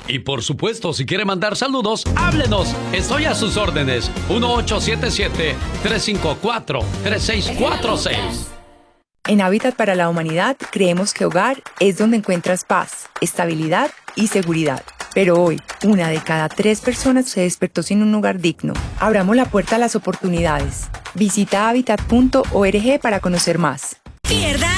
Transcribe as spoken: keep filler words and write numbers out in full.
Y por supuesto, si quiere mandar saludos, háblenos. Estoy a sus órdenes. uno ocho siete siete, tres cinco cuatro, tres seis cuatro seis. En Hábitat para la Humanidad creemos que hogar es donde encuentras paz, estabilidad y seguridad. Pero hoy, una de cada tres personas se despertó sin un hogar digno. Abramos la puerta a las oportunidades. Visita hábitat punto org para conocer más. Pierda